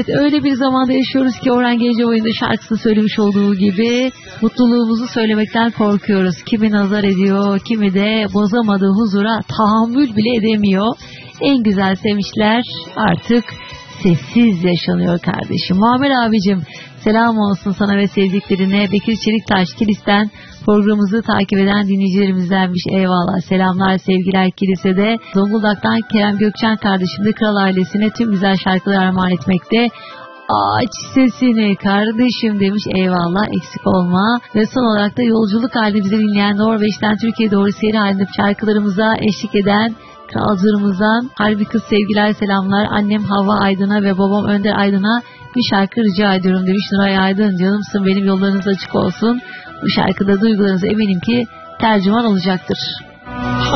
Öyle bir zamanda yaşıyoruz ki Orhan Gencebay'ın şarkısını söylemiş olduğu gibi mutluluğumuzu söylemekten korkuyoruz. Kimi nazar ediyor, kimi de bozamadığı huzura tahammül bile edemiyor. En güzel sevinçler artık sessiz yaşanıyor kardeşim. Muammer abicim, selam olsun sana ve sevdiklerine. Bekir Çeliktaş Kilis'ten programımızı takip eden dinleyicilerimizdenmiş. Eyvallah, selamlar, sevgiler Kilis'e. Zonguldak'tan Kerem Gökçen kardeşim de Kral ailesine tüm güzel şarkılar armağan etmekte. Aç sesini kardeşim demiş, eyvallah, eksik olma. Ve son olarak da yolculuk halinde bizi dinleyen, Norveç'ten Türkiye'ye doğru seyir halinde şarkılarımıza eşlik eden Kralcılığımızdan harbi kız sevgiler, selamlar. Annem Havva Aydın'a ve babam Önder Aydın'a bir şarkı rica ediyorum demiş. Nuray Aydın, canımsın benim, yollarınız açık olsun. Bu şarkıda duygularınız eminim ki tercüman olacaktır.